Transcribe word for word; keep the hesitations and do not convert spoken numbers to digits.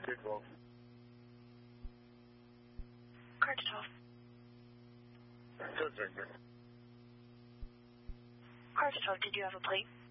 Good twelve. Car to twelve. Good, Victor. Car to twelve, did you have a plate?